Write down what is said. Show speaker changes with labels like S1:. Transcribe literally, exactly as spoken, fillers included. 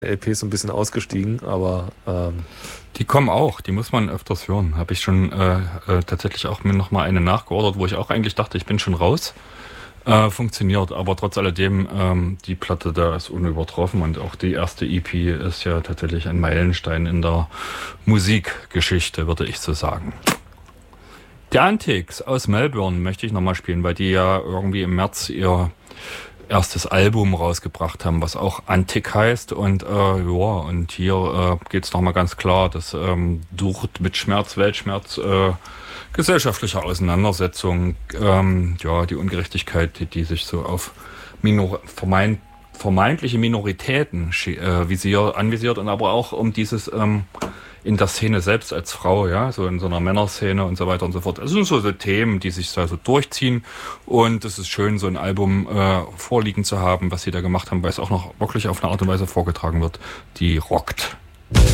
S1: L Ps so ein bisschen ausgestiegen, aber ähm
S2: die kommen auch, die muss man öfters hören. Habe ich schon äh, äh, tatsächlich auch mir nochmal eine nachgeordert, wo ich auch eigentlich dachte, ich bin schon raus. Äh, funktioniert, aber trotz alledem, ähm, die Platte da ist unübertroffen und auch die erste E P ist ja tatsächlich ein Meilenstein in der Musikgeschichte, würde ich so sagen. Die Antics aus Melbourne möchte ich nochmal spielen, weil die ja irgendwie im März ihr erstes Album rausgebracht haben, was auch Antic heißt und äh, ja, und hier äh, geht's nochmal ganz klar, dass ähm, durch mit Schmerz, Weltschmerz, äh, gesellschaftliche Auseinandersetzung, ähm, ja, die Ungerechtigkeit, die, die sich so auf Minor- vermeint, vermeintliche Minoritäten äh, visier, anvisiert und aber auch um dieses ähm, in der Szene selbst als Frau, ja, so in so einer Männerszene und so weiter und so fort. Das sind so, so Themen, die sich da so durchziehen und es ist schön, so ein Album äh, vorliegen zu haben, was sie da gemacht haben, weil es auch noch wirklich auf eine Art und Weise vorgetragen wird, die rockt.